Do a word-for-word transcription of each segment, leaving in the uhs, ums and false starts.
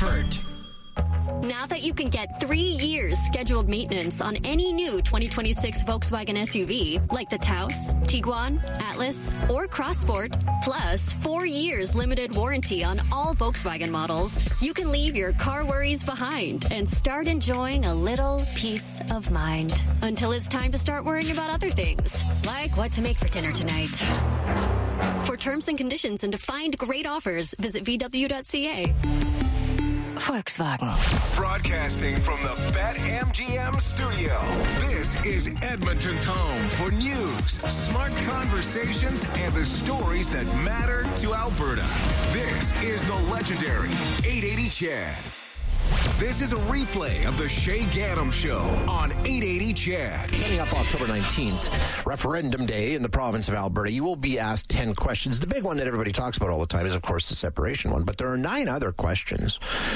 comfort. Now that you can get three years scheduled maintenance on any new twenty twenty-six Volkswagen S U V, like the Taos, Tiguan, Atlas, or Crossport, plus four years limited warranty on all Volkswagen models, you can leave your car worries behind and start enjoying a little peace of mind until it's time to start worrying about other things, like what to make for dinner tonight. For terms and conditions and to find great offers, visit V W dot C A. Volkswagen. Broadcasting from the BetMGM studio, this is Edmonton's home for news, smart conversations, and the stories that matter to Alberta. This is the legendary eight eighty C H E D. This is a replay of the Shay Gaddam Show on eight eighty C H E D. Coming up October nineteenth, Referendum Day in the province of Alberta. You will be asked ten questions. The big one that everybody talks about all the time is, of course, the separation one. But there are nine other questions.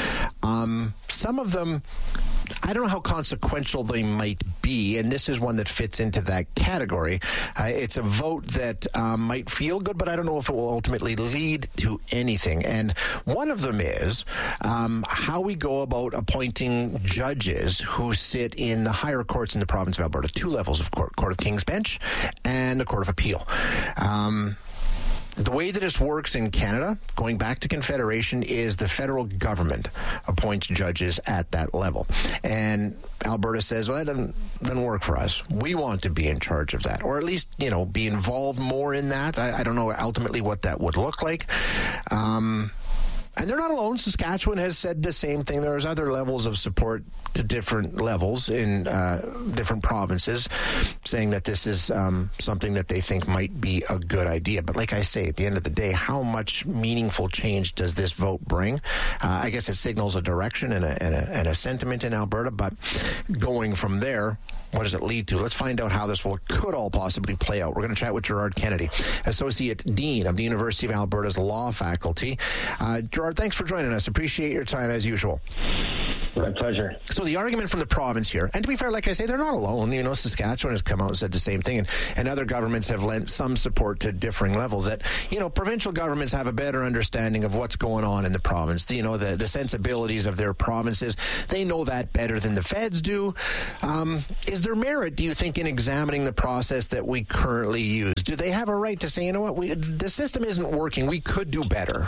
Um, some of them, I don't know how consequential they might be, and this is one that fits into that category. Uh, it's a vote that um, might feel good, but I don't know if it will ultimately lead to anything. And one of them is um, how we go about appointing judges who sit in the higher courts in the province of Alberta, two levels of court, Court of King's Bench and the Court of Appeal. Um, The way that this works in Canada, going back to Confederation, is the federal government appoints judges at that level. And Alberta says, well, that doesn't, doesn't work for us. We want to be in charge of that, or at least, you know, be involved more in that. I, I don't know ultimately what that would look like. Um... And they're not alone. Saskatchewan has said the same thing. There's other levels of support to different levels in uh, different provinces, saying that this is um, something that they think might be a good idea. But like I say, at the end of the day, how much meaningful change does this vote bring? Uh, I guess it signals a direction and a, and, a, and a sentiment in Alberta, but going from there, what does it lead to? Let's find out how this will could all possibly play out. We're going to chat with Gerard Kennedy, Associate Dean of the University of Alberta's Law Faculty. Uh, Gerard, thanks for joining us. Appreciate your time as usual. My pleasure. So the argument from the province here, and to be fair, like I say, they're not alone. You know, Saskatchewan has come out and said the same thing, and, and other governments have lent some support to differing levels, that, you know, provincial governments have a better understanding of what's going on in the province, you know, the, the sensibilities of their provinces. They know that better than the feds do. Um, is there merit, do you think, in examining the process that we currently use? Do they have a right to say, you know what, we, the system isn't working, we could do better?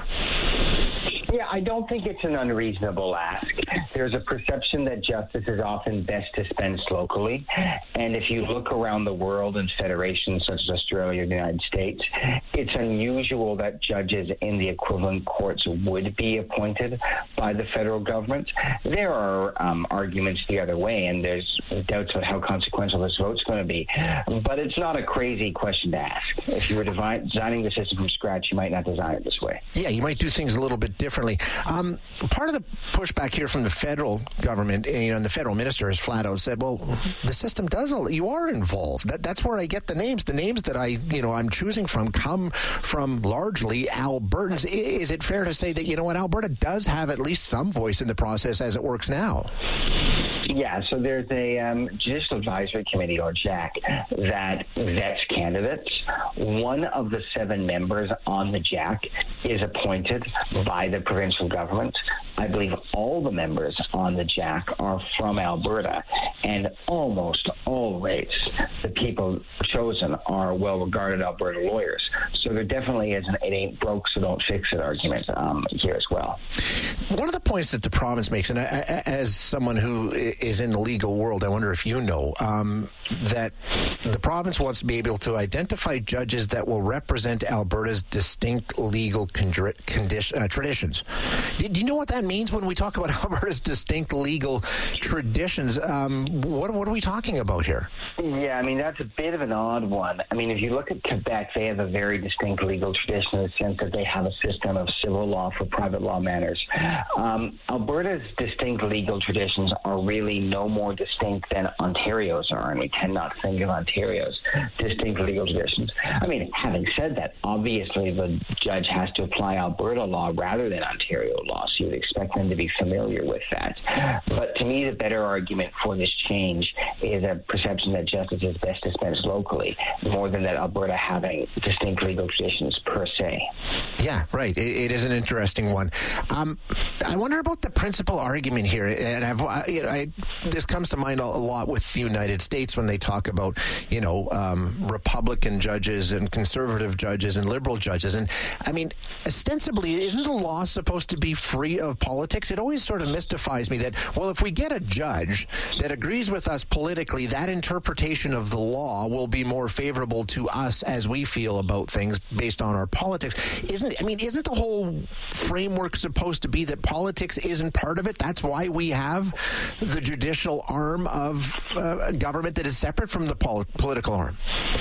Yeah, I don't think it's an unreasonable ask. There's a perception that justice is often best dispensed locally. And if you look around the world in federations such as Australia or the United States, it's unusual that judges in the equivalent courts would be appointed by the federal government. There are um, arguments the other way, and there's doubts about how consequential this vote's going to be. But it's not a crazy question to ask. If you were designing the system from scratch, you might not design it this way. Yeah, you might do things a little bit differently. Um, part of the pushback here from the federal government, you know, and the federal minister has flat out said, well, the system does, you are involved. That, that's where I get the names. The names that I, you know, I'm choosing from come from largely Albertans. Is it fair to say that, you know what, Alberta does have at least some voice in the process as it works now? Yeah, so there's a um, Judicial Advisory Committee, or J A C, that vets candidates. One of the seven members on the J A C is appointed by the provincial government. I believe all the members on the J A C are from Alberta, and almost always the people chosen are well-regarded Alberta lawyers. So there definitely is an it ain't broke, so don't fix it argument um, here as well. One of the points that the province makes, and as someone who is in the legal world, I wonder if you know, um, that the province wants to be able to identify judges that will represent Alberta's distinct legal condi- condition, uh, traditions. Do, do you know what that means when we talk about Alberta's distinct legal traditions? Um, what, what are we talking about here? Yeah, I mean, that's a bit of an odd one. I mean, if you look at Quebec, they have a very distinct legal tradition in the sense that they have a system of civil law for private law matters. Um, Alberta's distinct legal traditions are really legally no more distinct than Ontario's are, and we tend not to think of Ontario's distinct legal traditions. I mean, having said that, obviously the judge has to apply Alberta law rather than Ontario law, so you'd expect them to be familiar with that. But to me, the better argument for this change is a perception that justice is best dispensed locally, more than that Alberta having distinct legal traditions per se. Yeah, right. It, it is an interesting one. Um, I wonder about the principal argument here, and I've, I, you know, I, this comes to mind a lot with the United States when they talk about, you know, um, Republican judges and conservative judges and liberal judges. And I mean, ostensibly, isn't the law supposed to be free of politics? It always sort of mystifies me that, well, if we get a judge that agrees with us politically, that interpretation of the law will be more favorable to us as we feel about things based on our politics. Isn't, I mean, isn't the whole framework supposed to be that politics isn't part of it? That's why we have the judicial arm of uh, government that is separate from the pol- political arm.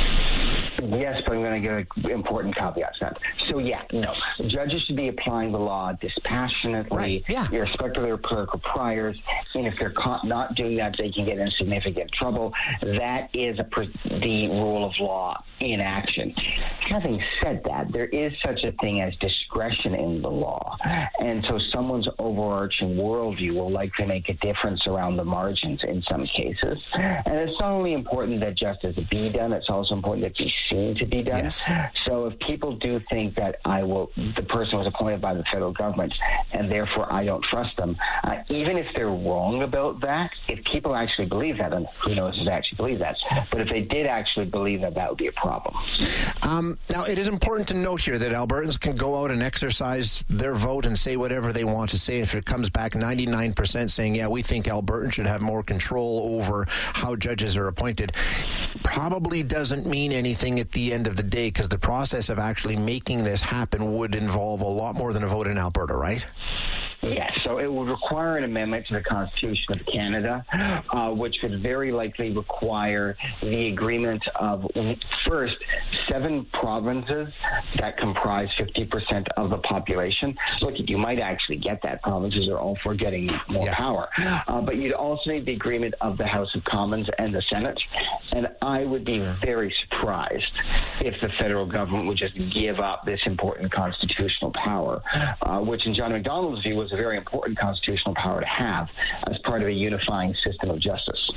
Yes, but I'm going to give an important caveat to that. So, yeah, no. Judges should be applying the law dispassionately, right, yeah. irrespective of their political priors. And if they're caught not doing that, they can get in significant trouble. That is a pre- the rule of law in action. Having said that, there is such a thing as discretion in the law. And so someone's overarching worldview will likely make a difference around the margins in some cases. And it's not only important that justice be done, it's also important that it be seen to be done. Yes. So if people do think that I will, the person was appointed by the federal government and therefore I don't trust them, uh, even if they're wrong about that, if people actually believe that, and who knows if they actually believe that, but if they did actually believe that, that would be a problem. Um, now, it is important to note here that Albertans can go out and exercise their vote and say whatever they want to say. If it comes back ninety-nine percent saying, yeah, we think Albertans should have more control over how judges are appointed, probably doesn't mean anything at the end of the day, because the process of actually making this happen would involve a lot more than a vote in Alberta, right? Yes, so it would require an amendment to the Constitution of Canada, uh, which would very likely require the agreement of, first, seven provinces that comprise fifty percent of the population. Look, you might actually get that. Provinces are all for getting more yeah. power. Uh, but you'd also need the agreement of the House of Commons and the Senate. And I would be very surprised if the federal government would just give up this important constitutional power, uh, which in John MacDonald's view was a very important constitutional power to have as part of a unifying system of justice.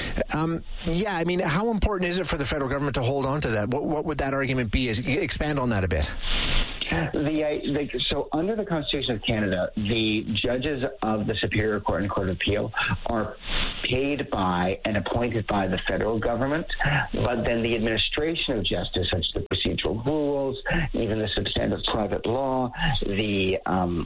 Um, yeah, I mean, how important is it for the federal government to hold on to that? What, what would that argument be? Is, expand on that a bit. The, the, so under the Constitution of Canada, the judges of the Superior Court and Court of Appeal are paid by and appointed by the federal government, but then the administration of justice, such as the procedural rules, even the substantive private law, the um,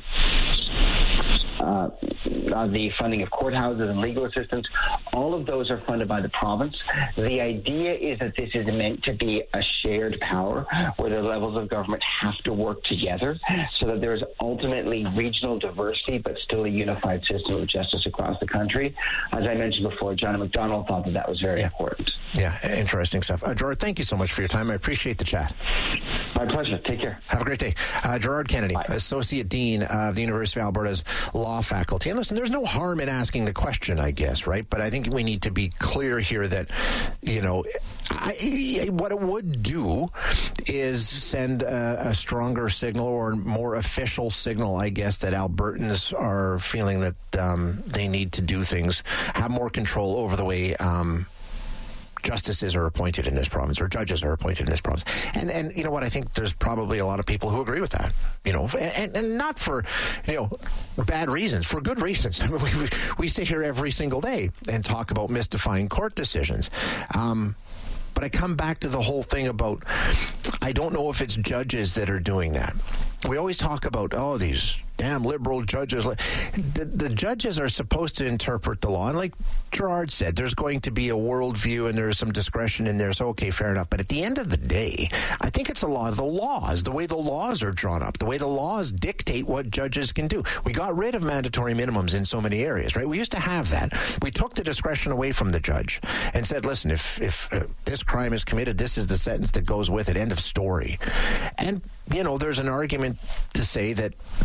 uh, uh, the funding of courthouses and legal assistance, all of those are funded by the province. The idea is that this is meant to be a shared power where the levels of government have to work together so that there's ultimately regional diversity but still a unified system of justice across the country. As I mentioned before, John MacDonald thought that that was very yeah. important. Yeah, interesting stuff. Uh, Gerard, thank you so much for your time. I appreciate the chat. My pleasure. Take care. Have a great day. Uh, Gerard Kennedy, Bye. Associate Dean of the University of Alberta's Law Faculty. And listen, there's no harm in asking the question, I guess, right? But I think we need to be clear here that, you know, I, what it would do is send a, a stronger signal or more official signal, I guess, that Albertans are feeling that um, they need to do things, have more control over the way um, justices are appointed in this province, or judges are appointed in this province. And, and you know what, I think there's probably a lot of people who agree with that, you know, and, and not for, you know, bad reasons, for good reasons. I mean, we, we sit here every single day and talk about mystifying court decisions. Um, but I come back to the whole thing about, I don't know if it's judges that are doing that. We always talk about, oh, these damn liberal judges. The, the judges are supposed to interpret the law. And like Gerard said, there's going to be a worldview and there's some discretion in there. So, okay, fair enough. But at the end of the day, I think it's a lot of the laws, the way the laws are drawn up, the way the laws dictate what judges can do. We got rid of mandatory minimums in so many areas, right? We used to have that. We took the discretion away from the judge and said, listen, if, if uh, this crime is committed, this is the sentence that goes with it. End of story. And, you know, there's an argument to say that there are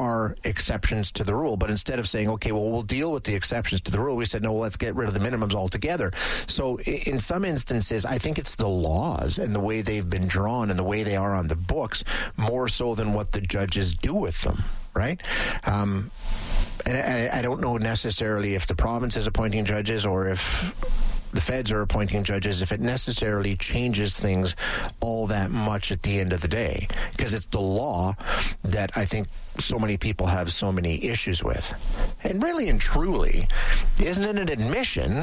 are exceptions to the rule. But instead of saying, okay, well, we'll deal with the exceptions to the rule, we said, no, well, let's get rid of the minimums altogether. So in some instances, I think it's the laws and the way they've been drawn and the way they are on the books more so than what the judges do with them, right? Um, and I, I don't know necessarily if the province is appointing judges or if the feds are appointing judges, if it necessarily changes things all that much at the end of the day, because it's the law that I think so many people have so many issues with. And really and truly, isn't it an admission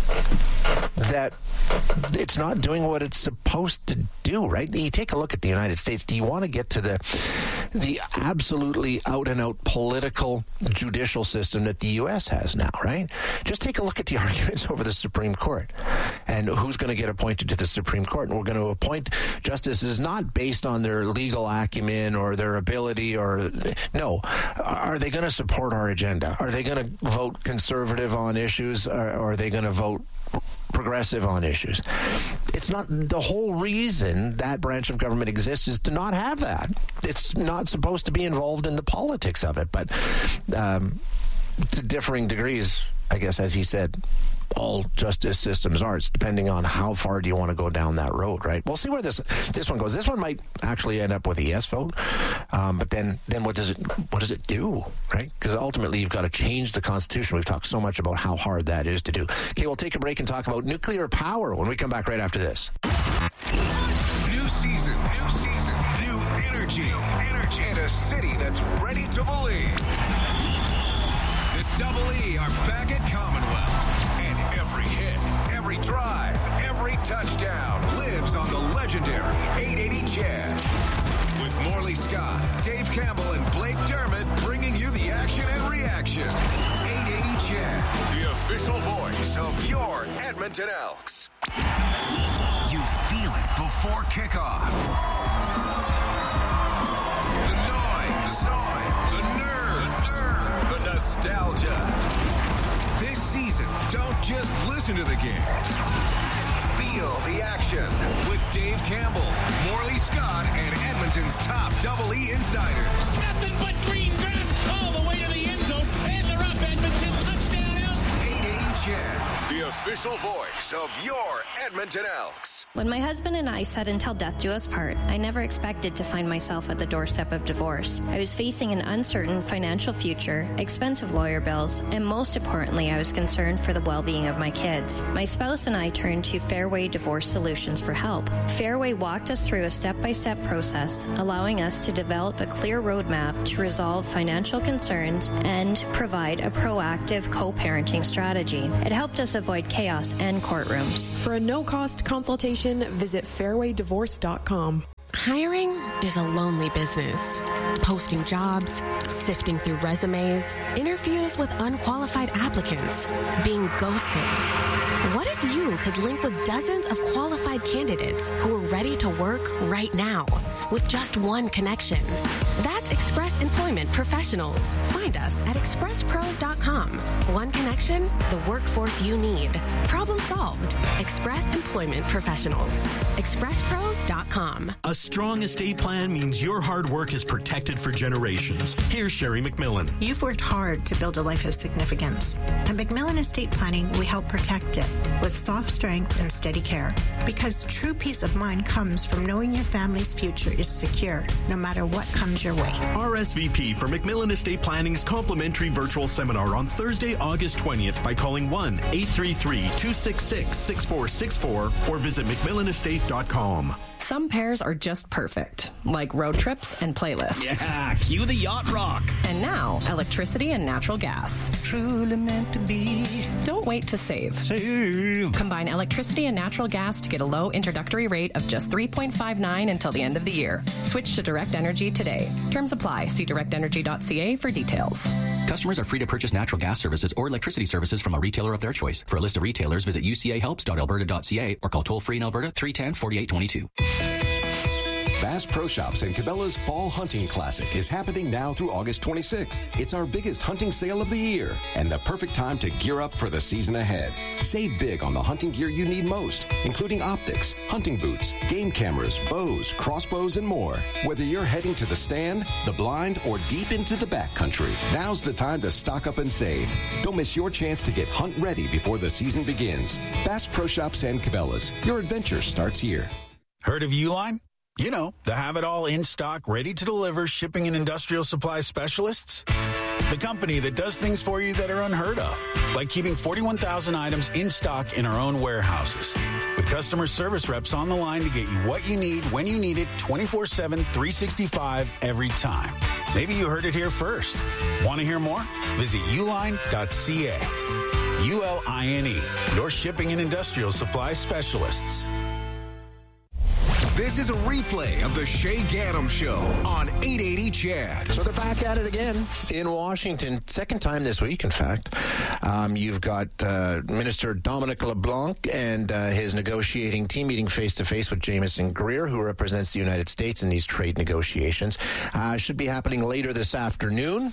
that it's not doing what it's supposed to do, right? You take a look at the United States. Do you want to get to the the absolutely out-and-out political judicial system that the U S has now, right? Just take a look at the arguments over the Supreme Court and who's going to get appointed to the Supreme Court. And we're going to appoint justices not based on their legal acumen or their ability or... No. Are they going to support our agenda? Are they going to vote conservative on issues, or are they going to vote progressive on issues? It's not the whole reason that branch of government exists is to not have that. It's not supposed to be involved in the politics of it, but um, to differing degrees, I guess, as he said, all justice systems are. It's depending on how far do you want to go down that road, right? We'll see where this this one goes. This one might actually end up with a yes vote, um, but then then what does it what does it do, right? Because ultimately you've got to change the Constitution. We've talked so much about how hard that is to do. Okay, we'll take a break and talk about nuclear power when we come back right after this. New season, new season, new energy, energy, and a city that's ready to believe. The Double E are back at Commonwealth. Every hit, every drive, every touchdown lives on the legendary eight eighty C H E D. With Morley Scott, Dave Campbell, and Blake Dermott bringing you the action and reaction. eight eighty C H E D, the official voice of your Edmonton Elks. You feel it before kickoff. The noise, the nerves, the nostalgia. This season, don't just listen to the game. Feel the action with Dave Campbell, Morley Scott, and Edmonton's top Double E insiders. Nothing but green grass all the way to the end zone, and they're up. Edmonton touchdown Elks. eight eighty C H E D, the official voice of your Edmonton Elks. When my husband and I said until death do us part, I never expected to find myself at the doorstep of divorce. I was facing an uncertain financial future, expensive lawyer bills, and most importantly, I was concerned for the well-being of my kids. My spouse and I turned to Fairway Divorce Solutions for help. Fairway walked us through a step-by-step process, allowing us to develop a clear roadmap to resolve financial concerns and provide a proactive co-parenting strategy. It helped us avoid chaos and courtrooms. For a no-cost consultation, visit fairway divorce dot com. Hiring is a lonely business. Posting jobs, sifting through resumes, interviews with unqualified applicants, being ghosted. What if you could link with dozens of qualified candidates who are ready to work right now with just one connection? That's Express Employment Professionals. Find us at express pros dot com. One connection, the workforce you need. Problem solved. Express Employment Professionals. express pros dot com. A strong estate plan means your hard work is protected for generations. Here's Sherry McMillan. You've worked hard to build a life of significance. At McMillan Estate Planning, we help protect it with soft strength and steady care. Because true peace of mind comes from knowing your family's future is secure, no matter what comes your way. R S V P for McMillan Estate Planning's complimentary virtual seminar on Thursday, August twentieth by calling one eight three three, two six six, six four six four or visit mcmillan estate dot com. Some pairs are just perfect, like road trips and playlists. Yeah, cue the yacht rock. And now, electricity and natural gas. Truly meant to be. Don't wait to save. Save. Combine electricity and natural gas to get a low introductory rate of just three point five nine until the end of the year. Switch to Direct Energy today. Terms apply. See direct energy dot c a for details. Customers are free to purchase natural gas services or electricity services from a retailer of their choice. For a list of retailers, visit u c a helps dot alberta dot c a or call toll-free in Alberta three one zero, four eight two two. Bass Pro Shops and Cabela's Fall Hunting Classic is happening now through August twenty-sixth. It's our biggest hunting sale of the year and the perfect time to gear up for the season ahead. Save big on the hunting gear you need most, including optics, hunting boots, game cameras, bows, crossbows, and more. Whether you're heading to the stand, the blind, or deep into the backcountry, now's the time to stock up and save. Don't miss your chance to get hunt ready before the season begins. Bass Pro Shops and Cabela's. Your adventure starts here. Heard of Uline? You know, the have-it-all in-stock, ready-to-deliver shipping and industrial supply specialists. The company that does things for you that are unheard of, like keeping forty-one thousand items in stock in our own warehouses. With customer service reps on the line to get you what you need, when you need it, twenty-four seven, three sixty-five, every time. Maybe you heard it here first. Want to hear more? Visit uline dot c a. U L I N E, your shipping and industrial supply specialists. This is a replay of the Shay Gaddam Show on eight eighty C H E D. So they're back at it again in Washington. Second time this week, in fact. Um, you've got uh, Minister Dominic LeBlanc and uh, his negotiating team meeting face-to-face with Jameson Greer, who represents the United States in these trade negotiations. Uh, should be happening later this afternoon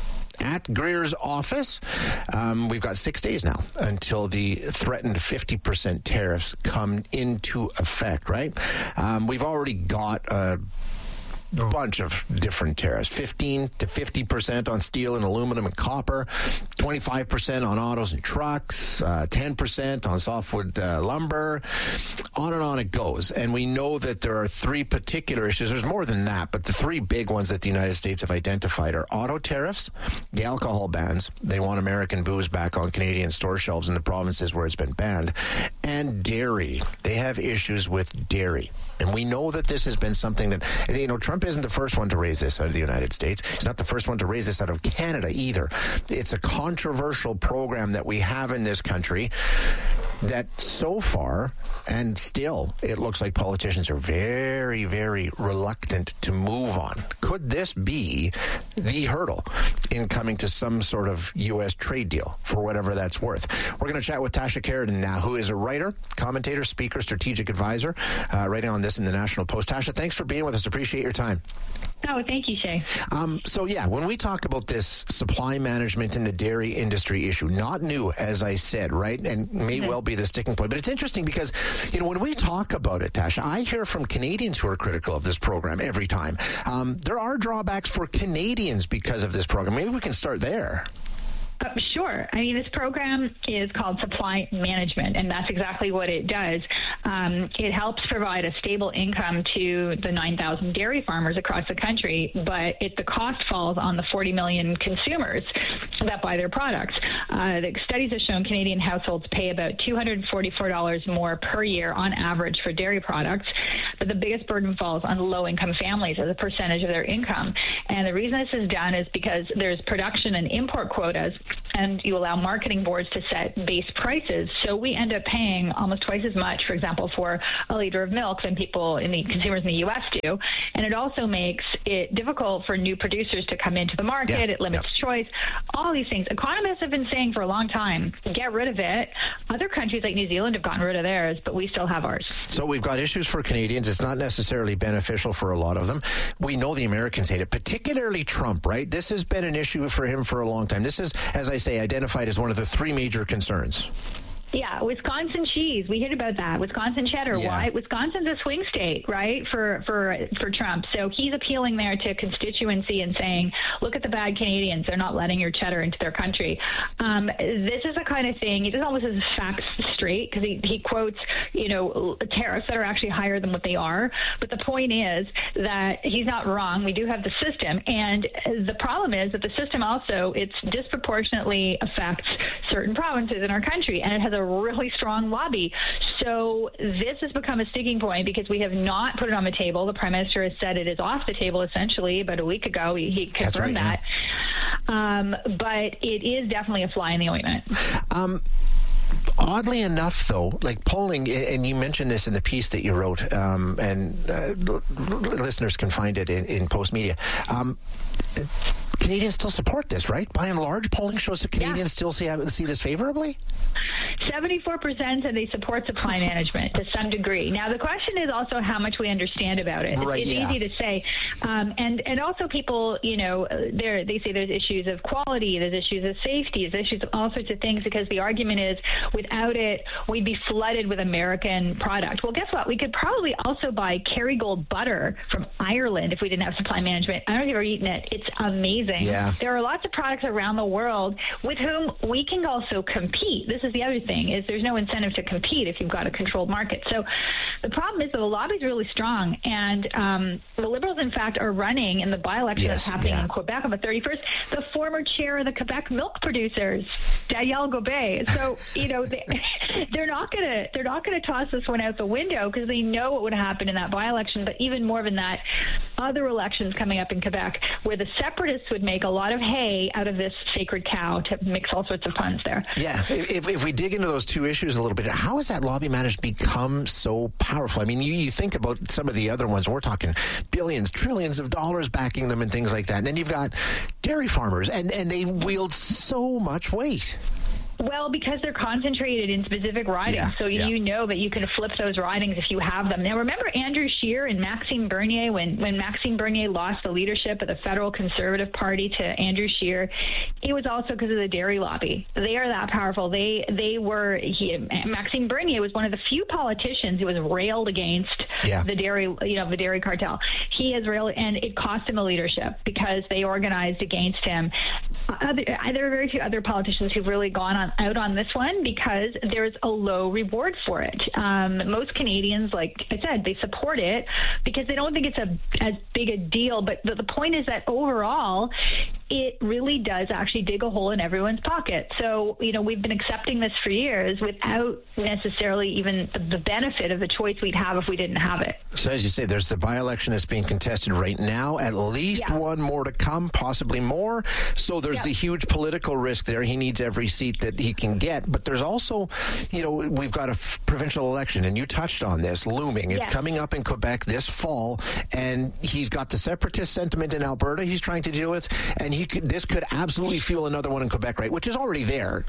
at Greer's office. Um, we've got six days now until the threatened fifty percent tariffs come into effect, right? Um, we've already got a bunch of different tariffs, fifteen to fifty percent on steel and aluminum and copper, twenty-five percent on autos and trucks, uh, ten percent on softwood uh, lumber, on and on it goes. And we know that there are three particular issues. There's more than that, but the three big ones that the United States have identified are auto tariffs, the alcohol bans. They want American booze back on Canadian store shelves in the provinces where it's been banned, and dairy. They have issues with dairy. And we know that this has been something that, you know, Trump isn't the first one to raise this out of the United States. He's not the first one to raise this out of Canada either. It's a controversial program that we have in this country that so far, and still, it looks like politicians are very, very reluctant to move on. Could this be the hurdle in coming to some sort of U S trade deal, for whatever that's worth? We're going to chat with Tasha Keridan now, who is a writer, commentator, speaker, strategic advisor, uh, writing on this in the National Post. Tasha, thanks for being with us. Appreciate your time. Oh, thank you, Shay. Um, so, yeah, when we talk about this supply management in the dairy industry issue, not new, as I said, right, and may mm-hmm. well be the sticking point. But it's interesting because, you know, when we talk about it, Tasha, I hear from Canadians who are critical of this program every time. Um, there are drawbacks for Canadians because of this program. Maybe we can start there. Uh, sure. I mean, this program is called supply management, and that's exactly what it does. Um, it helps provide a stable income to the nine thousand dairy farmers across the country, but it, the cost falls on the forty million consumers that buy their products. Uh, the studies have shown Canadian households pay about two hundred forty-four dollars more per year on average for dairy products, but the biggest burden falls on low-income families as a percentage of their income. And the reason this is done is because there's production and import quotas, and you allow marketing boards to set base prices. So we end up paying almost twice as much, for example, for a liter of milk than people in the consumers in the U S do. And it also makes it difficult for new producers to come into the market. Yeah. It limits yeah. choice. All these things. Economists have been saying for a long time, get rid of it. Other countries like New Zealand have gotten rid of theirs, but we still have ours. So we've got issues for Canadians. It's not necessarily beneficial for a lot of them. We know the Americans hate it, particularly Trump, right? This has been an issue for him for a long time. This is, as I say, identified as one of the three major concerns. Yeah, Wisconsin cheese. We heard about that. Wisconsin cheddar. Yeah. Why? Wisconsin's a swing state, right, for, for for Trump. So he's appealing there to constituency and saying, look at the bad Canadians. They're not letting your cheddar into their country. Um, this is the kind of thing, he doesn't always have his facts straight because he, he quotes, you know, tariffs that are actually higher than what they are. But the point is that he's not wrong. We do have the system. And the problem is that the system also, it's disproportionately affects certain provinces in our country. And it has a really strong lobby. So this has become a sticking point because we have not put it on the table. The Prime Minister has said it is off the table, essentially, about a week ago. He, he confirmed right, that. Yeah. Um, but it is definitely a fly in the ointment. Um, Oddly enough, though, like polling, and you mentioned this in the piece that you wrote, um, and uh, listeners can find it in, in Post Media. Um, Canadians still support this, right? By and large, polling shows that Canadians yeah. still see, see this favorably? seventy-four percent said they support supply management to some degree. Now, the question is also how much we understand about it. Right, it's yeah. easy to say. Um, and, and also people, you know, there they say there's issues of quality, there's issues of safety, there's issues of all sorts of things, because the argument is without it, we'd be flooded with American product. Well, guess what? We could probably also buy Kerrygold butter from Ireland if we didn't have supply management. I don't know if you've ever eaten it. It's amazing. Yeah. There are lots of products around the world with whom we can also compete. This is the other thing, is there's no incentive to compete if you've got a controlled market. So the problem is that the lobby is really strong, and um, the Liberals, in fact, are running in the by-election Yes, that's happening yeah. in Quebec on the thirty-first, the former chair of the Quebec milk producers, Danielle Gobet. So, you know, they, they're not going to they're not going to toss this one out the window, because they know what would happen in that by-election. But even more than that, other elections coming up in Quebec where the separatists would make a lot of hay out of this sacred cow, to mix all sorts of puns there. Yeah, if, if we dig into those two issues a little bit, how has that lobby managed to become so powerful? I mean, you, you think about some of the other ones, we're talking billions, trillions of dollars backing them and things like that. And then you've got dairy farmers, and, and they wield so much weight. Well, because they're concentrated in specific ridings, Yeah, so yeah. you know that you can flip those ridings if you have them. Now, remember Andrew Scheer and Maxime Bernier, when, when Maxime Bernier lost the leadership of the Federal Conservative Party to Andrew Scheer, it was also because of the dairy lobby. They are that powerful. They they were, he, Maxime Bernier was one of the few politicians who was railed against Yeah. the dairy, you know, the dairy cartel. He has railed, and it cost him the leadership because they organized against him. Other, there are very few other politicians who've really gone on out on this one because there's a low reward for it. Um, most Canadians, like I said, they support it because they don't think it's a as big a deal. But the, the point is that overall, it really does actually dig a hole in everyone's pocket. So, you know, we've been accepting this for years without necessarily even the, the benefit of the choice we'd have if we didn't have it. So as you say, there's the by-election that's being contested right now, at least Yeah. one more to come, possibly more. So there's Yeah. the huge political risk there. He needs every seat that he can get. But there's also, you know, we've got a f- provincial election, and you touched on this, looming. It's Yes. coming up in Quebec this fall, and he's got the separatist sentiment in Alberta he's trying to deal with, and he could, this could absolutely fuel another one in Quebec, right, which is already there.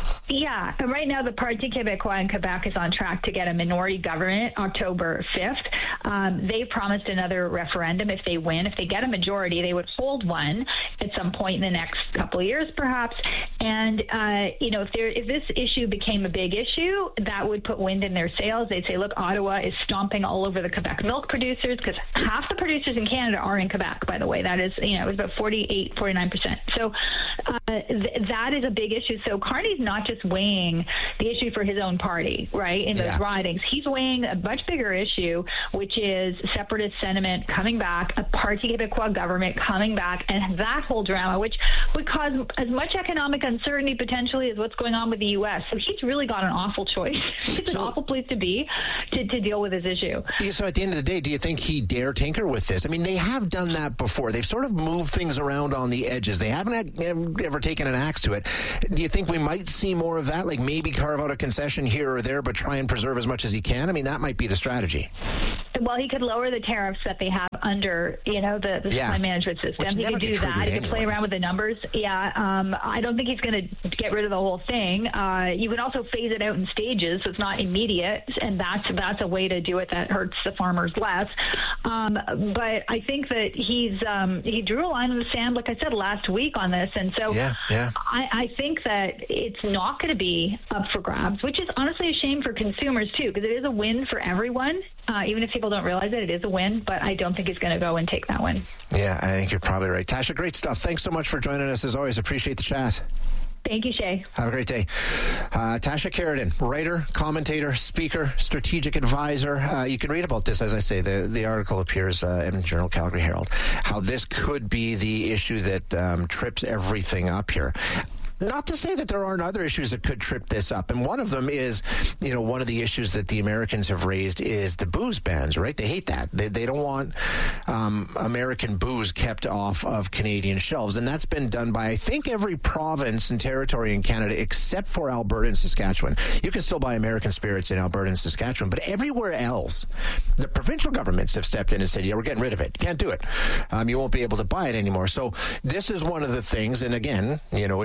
Yeah, and right now the Parti Québécois in Quebec is on track to get a minority government October fifth. Um, they promised another referendum if they win. If they get a majority, they would hold one at some point in the next couple of years, perhaps. And uh, you know, if there if this issue became a big issue, that would put wind in their sails. They'd say, look, Ottawa is stomping all over the Quebec milk producers, because half the producers in Canada are in Quebec, by the way. That is, you know, it was about forty-eight, forty-nine percent. So uh, th- that is a big issue. So Carney's not just weighing the issue for his own party, right, in those Yeah. ridings. He's weighing a much bigger issue, which is separatist sentiment coming back, a Parti Québécois government coming back, and that whole drama, which would cause as much economic uncertainty potentially as what's going on with the U S. So he's really got an awful choice. It's So- an awful place to be to, to deal with this issue. Yeah, so at the end of the day, do you think he dare tinker with this? I mean, they have done that before. They've sort of moved things around on the edges. They haven't had, ever, ever taken an axe to it. Do you think we might see more of that? Like maybe carve out a concession here or there, but try and preserve as much as he can? I mean, that might be the strategy. Well, he could lower the tariffs that they have under, you know, the, the Yeah. supply management system. Which He never could do get that. triggered He could play anyway. around with the numbers. Yeah, um, I don't think he's going to get rid of the whole thing. Uh, you can also phase it out in stages, so it's not immediate, and that's that's a way to do it that hurts the farmers less. Um, but I think that he's um, he drew a line in the sand, like I said last week on this, and so Yeah, yeah. I, I think that it's not going to be up for grabs, which is honestly a shame for consumers too, because it is a win for everyone. Uh, even if people don't realize it, it is a win, but I don't think he's going to go and take that win. Yeah, I think you're probably right. Tasha, great stuff. Thanks so much for joining us as always. Appreciate the chat. Thank you, Shay. Have a great day. Uh, Tasha Keratin, writer, commentator, speaker, strategic advisor. Uh, you can read about this, as I say. The, the article appears uh, Edmonton Journal, Calgary Herald, how this could be the issue that um, trips everything up here. Not to say that there aren't other issues that could trip this up. And one of them is, you know, one of the issues that the Americans have raised is the booze bans, right? They hate that. They, they don't want um, American booze kept off of Canadian shelves. And that's been done by, I think, every province and territory in Canada except for Alberta and Saskatchewan. You can still buy American spirits in Alberta and Saskatchewan, but everywhere else, the provincial governments have stepped in and said, yeah, we're getting rid of it. You can't do it. Um, you won't be able to buy it anymore. So this is one of the things, and again, you know, it's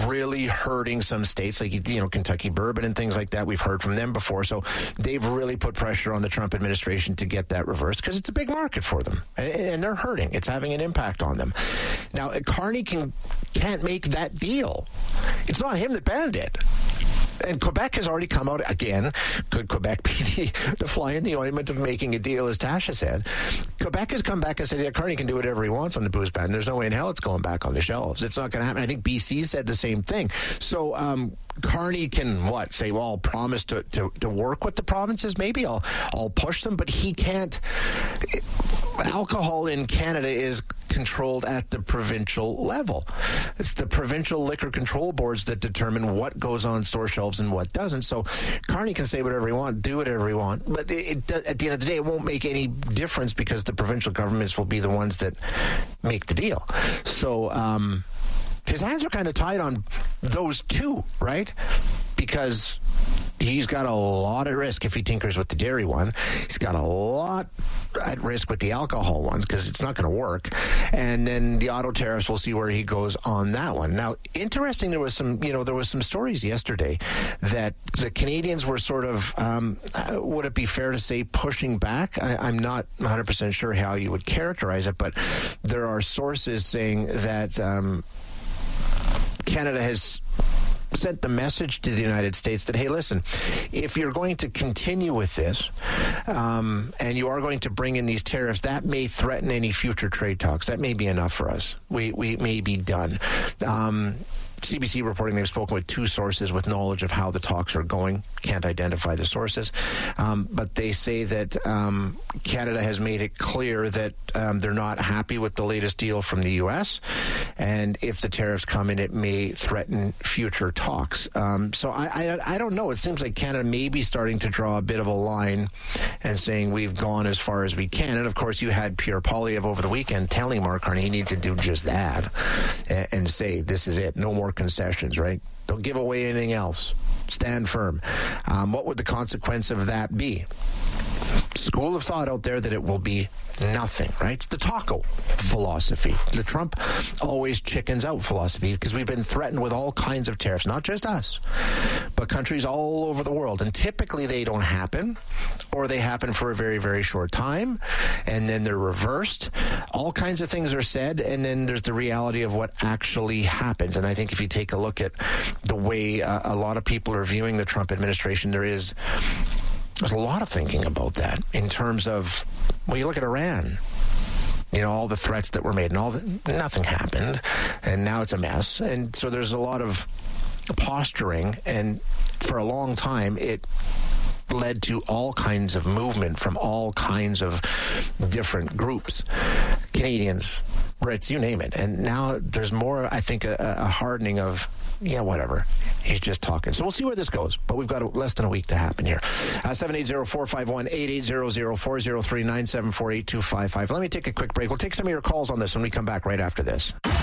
really hurting some states like, you know, Kentucky bourbon and things like that. We've heard from them before. So they've really put pressure on the Trump administration to get that reversed because it's a big market for them. And they're hurting. It's having an impact on them. Now, Carney can, can't make that deal. It's not him that banned it. And Quebec has already come out again. Could Quebec be the, the fly in the ointment of making a deal, as Tasha said? Quebec has come back and said, yeah, Carney can do whatever he wants on the booze ban. There's no way in hell it's going back on the shelves. It's not going to happen. I think B C said the same thing. So um, Carney can, what, say, well, I'll promise to, to, to work with the provinces. Maybe I'll, I'll push them, but he can't. It, alcohol in Canada is controlled at the provincial level. It's the provincial liquor control boards that determine what goes on store shelves and what doesn't. So Carney can say whatever he wants, do whatever he wants, but it, it, at the end of the day, it won't make any difference because the provincial governments will be the ones that make the deal. So um, his hands are kind of tied on those two, right? Because he's got a lot at risk if he tinkers with the dairy one. He's got a lot at risk with the alcohol ones because it's not going to work. And then the auto tariffs, we'll see where he goes on that one. Now, interesting, there was some, you know, there was some stories yesterday that the Canadians were sort of, um, would it be fair to say, pushing back? I, I'm not one hundred percent sure how you would characterize it, but there are sources saying that um, Canada has sent the message to the United States that, hey, listen, if you're going to continue with this um, and you are going to bring in these tariffs, that may threaten any future trade talks. That may be enough for us. We, we may be done. Um, C B C reporting they've spoken with two sources with knowledge of how the talks are going. Can't identify the sources. Um, but they say that um, Canada has made it clear that um, they're not happy with the latest deal from the U S. And if the tariffs come in, it may threaten future talks. Um, so I, I, I don't know. It seems like Canada may be starting to draw a bit of a line and saying we've gone as far as we can. And, of course, you had Pierre Poilievre over the weekend telling Mark Carney he needs to do just that and, and say this is it. No more concessions, right? Don't give away anything else. Stand firm. Um, what would the consequence of that be? School of thought out there that it will be nothing, right? It's the taco philosophy, the Trump always chickens out philosophy, because we've been threatened with all kinds of tariffs, not just us, but countries all over the world. And typically they don't happen, or they happen for a very, very short time, and then they're reversed. All kinds of things are said, and then there's the reality of what actually happens. And I think if you take a look at the way uh, a lot of people are viewing the Trump administration, there is There's a lot of thinking about that in terms of, well, you look at Iran, you know, all the threats that were made and all that, nothing happened, and now it's a mess. And so there's a lot of posturing, and for a long time it led to all kinds of movement from all kinds of different groups, Canadians, Brits, you name it. And now there's more, I think, a, a hardening of, yeah, whatever. He's just talking. So we'll see where this goes. But we've got less than a week to happen here. Uh, seven eight zero, four five one, eight eight zero zero, four zero three, nine seven four, eight two five five. Let me take a quick break. We'll take some of your calls on this when we come back right after this.